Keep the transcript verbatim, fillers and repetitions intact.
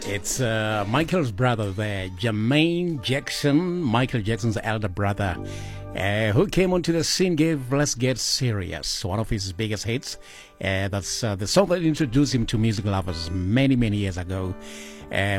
It's uh, Michael's brother there, Jermaine Jackson, Michael Jackson's elder brother, uh, who came onto the scene, gave Let's Get Serious, one of his biggest hits. Uh, that's uh, the song that introduced him to music lovers many, many years ago. Uh,